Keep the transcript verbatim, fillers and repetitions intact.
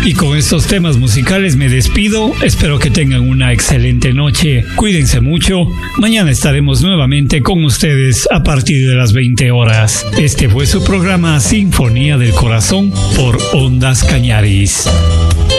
Y con estos temas musicales me despido. Espero que tengan una excelente noche. Cuídense mucho. Mañana estaremos nuevamente con ustedes a partir de las veinte horas. Este fue su programa Sinfonía del Corazón por Ondas Cañaris.